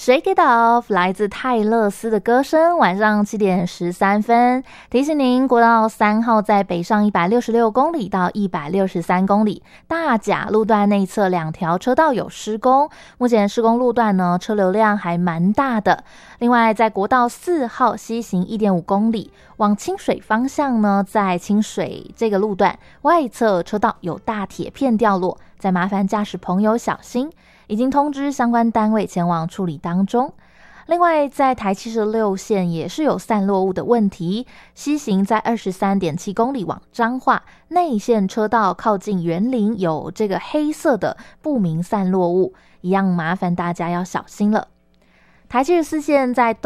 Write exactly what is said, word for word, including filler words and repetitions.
Shake It Off 来自泰勒斯的歌声，晚上七点十三分。提醒您，国道三号在北上一百六十六公里到一百六十三公里，大甲路段内侧两条车道有施工，目前施工路段呢车流量还蛮大的。另外，在国道四号西行 一点五公里往清水方向呢，在清水这个路段外侧车道有大铁片掉落，再麻烦驾驶朋友小心。已经通知相关单位前往处理当中。另外，在台七十六线也是有散落物的问题，西行在 二十三点七公里往彰化内线车道靠近园林有这个黑色的不明散落物，一样麻烦大家要小心了。台七十四线在